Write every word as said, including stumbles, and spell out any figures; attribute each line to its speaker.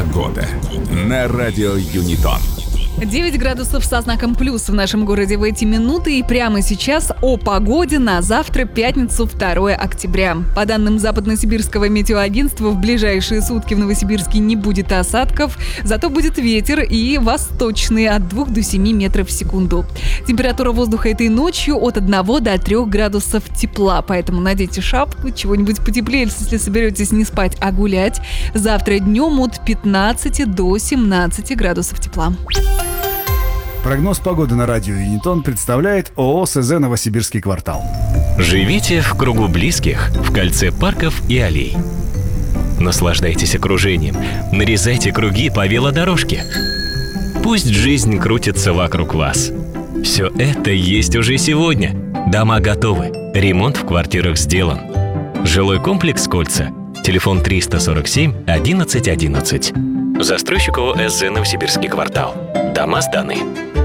Speaker 1: Погода на радио Юнитон.
Speaker 2: девять градусов со знаком плюс в нашем городе в эти минуты. И прямо сейчас о погоде на завтра, пятницу, второе октября. По данным Западно-Сибирского метеоагентства, в ближайшие сутки в Новосибирске не будет осадков, зато будет ветер и восточный от двух до семи метров в секунду. Температура воздуха этой ночью от одного до трёх градусов тепла, поэтому наденьте шапку, чего-нибудь потеплее, если соберетесь не спать, а гулять. Завтра днем от пятнадцати до семнадцати градусов тепла.
Speaker 3: Прогноз погоды на радио Юнитон представляет ООО СЗ «Новосибирский квартал».
Speaker 4: Живите в кругу близких, в кольце парков и аллей. Наслаждайтесь окружением, нарезайте круги по велодорожке. Пусть жизнь крутится вокруг вас. Все это есть уже сегодня. Дома готовы, ремонт в квартирах сделан. Жилой комплекс «Кольца». Телефон триста сорок семь одиннадцать одиннадцать. Застройщик ООО СЗ «Новосибирский квартал». Дома сданы.